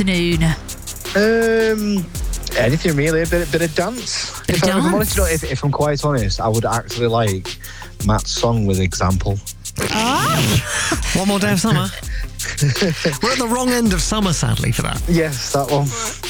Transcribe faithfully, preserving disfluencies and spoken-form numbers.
afternoon? Um, anything really, a bit, bit of dance. Bit if, of I, if, I'm dance? honest, you know, if, if I'm quite honest, I would actually like Matt's song with Example. One More Day of Summer. We're at the wrong end of summer, sadly, for that. Yes, that one.